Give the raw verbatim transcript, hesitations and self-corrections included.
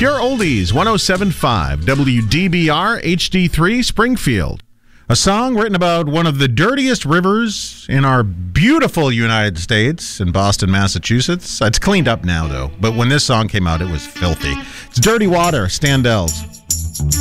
Pure Oldies, one oh seven point five, W D B R H D three, Springfield. A song written about one of the dirtiest rivers in our beautiful United States in Boston, Massachusetts. It's cleaned up now, though. But when this song came out, it was filthy. It's Dirty Water, Standells.